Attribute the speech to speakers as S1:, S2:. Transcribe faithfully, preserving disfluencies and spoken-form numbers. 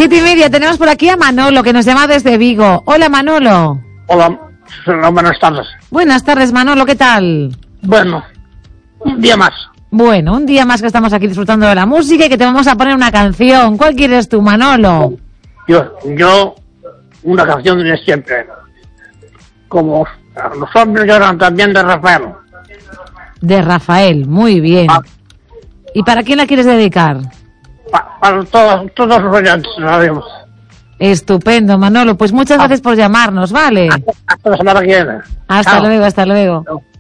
S1: siete y media tenemos por aquí a Manolo, que nos llama desde Vigo. Hola, Manolo.
S2: Hola, hola, buenas tardes.
S1: Buenas tardes, Manolo, ¿qué tal?
S2: Bueno, un día más.
S1: Bueno, un día más que estamos aquí disfrutando de la música y que te vamos a poner una canción. ¿Cuál quieres tú, Manolo?
S2: Yo, yo, una canción de siempre. Como los hombres lloran también, de Rafael.
S1: De Rafael, muy bien.
S2: Ah.
S1: ¿Y para quién la quieres dedicar?
S2: Pa, para todos, todos los oyentes, lo haremos.
S1: Estupendo, Manolo. Pues muchas
S2: Ah.
S1: gracias por llamarnos, ¿vale?
S2: Hasta, hasta la semana que viene.
S1: Hasta
S2: Chao.
S1: luego, hasta luego.
S2: Chao.